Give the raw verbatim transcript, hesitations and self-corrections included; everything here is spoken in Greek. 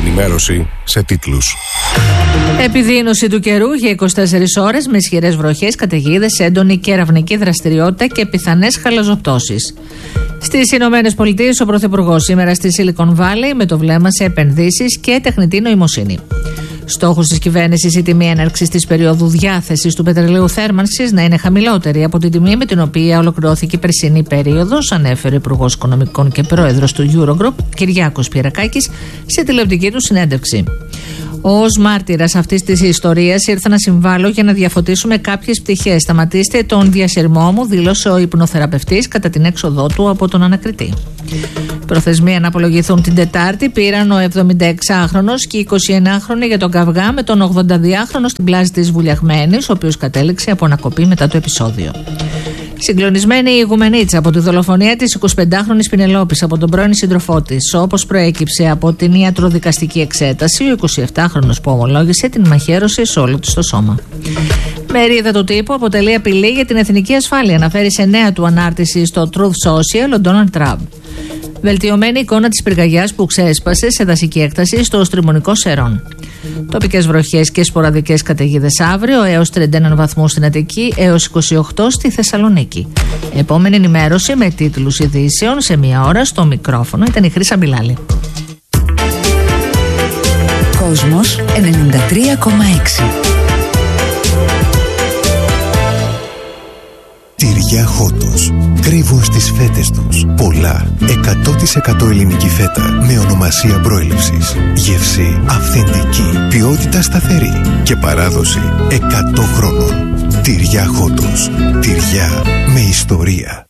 ενημέρωση σε τίτλους. Επιδείνωση του καιρού για είκοσι τέσσερις ώρες με ισχυρές βροχές, καταιγίδες, έντονη κεραυνική δραστηριότητα και πιθανές χαλαζοπτώσεις. Στις Ηνωμένες Πολιτείες, ο Πρωθυπουργός σήμερα στη Silicon Valley με το βλέμμα σε επενδύσεις και τεχνητή νοημοσύνη. Στόχος της κυβέρνησης η τιμή έναρξης της περίοδου διάθεσης του πετρελαίου θέρμανσης να είναι χαμηλότερη από την τιμή με την οποία ολοκληρώθηκε η περσινή περίοδος, ανέφερε ο Υπουργός Οικονομικών και Πρόεδρος του Eurogroup, Κυριάκος Πυρακάκης, σε τηλεοπτική του συνέντευξη. Ως μάρτυρας αυτής της ιστορίας ήρθα να συμβάλλω για να διαφωτίσουμε κάποιες πτυχές. Σταματήστε τον διασυρμό μου, δήλωσε ο υπνοθεραπευτής κατά την έξοδό του από τον ανακριτή. Προθεσμία να απολογηθούν την Τετάρτη πήραν ο εβδομηνταεξάχρονος και εικοσιενάχρονη για τον καυγά με τον ογδονταδυάχρονο στην πλάζ της Βουλιαγμένης, ο οποίος κατέληξε από ανακοπή μετά το επεισόδιο. Συγκλονισμένη η ηγουμενίτσα από τη δολοφονία της εικοσιπεντάχρονης Πινελόπης από τον πρώην σύντροφό της, όπως προέκυψε από την ιατροδικαστική εξέταση, ο εικοσιεπτάχρονος που ομολόγησε την μαχαίρωση σε όλο του το σώμα. Μερίδα του τύπου αποτελεί απειλή για την εθνική ασφάλεια, αναφέρει σε νέα του ανάρτηση στο Truth Social ο Ντόναλντ Τραμπ. Βελτιωμένη εικόνα της πυρκαγιάς που ξέσπασε σε δασική έκταση στο Στριμονικό Σερών. Τοπικές βροχές και σποραδικές καταιγίδες αύριο, έως τριάντα ένα βαθμούς στην Αττική, έως είκοσι οκτώ στη Θεσσαλονίκη. Επόμενη ενημέρωση με τίτλους ειδήσεων σε μία ώρα στο μικρόφωνο ήταν η Χρύσα Μπιλάλη. Κόσμος ενενήντα τρία κόμμα έξι. Τυριά Χότος. Κρύβουν στις φέτες τους πολλά εκατό τοις εκατό ελληνική φέτα με ονομασία προέλευσης. Γεύση αυθεντική, ποιότητα σταθερή και παράδοση εκατό χρόνων. Τυριά Χότος. Τυριά με ιστορία.